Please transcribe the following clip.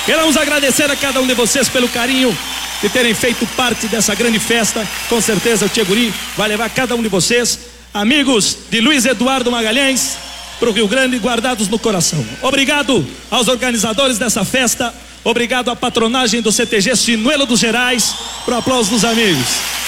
Queremos agradecer a cada um de vocês pelo carinho de terem feito parte dessa grande festa. Com certeza o Tchê Guri vai levar cada um de vocês, amigos de Luiz Eduardo Magalhães, para o Rio Grande, guardados no coração. Obrigado aos organizadores dessa festa. Obrigado à patronagem do CTG Sinuelo dos Gerais. Para o aplauso dos amigos.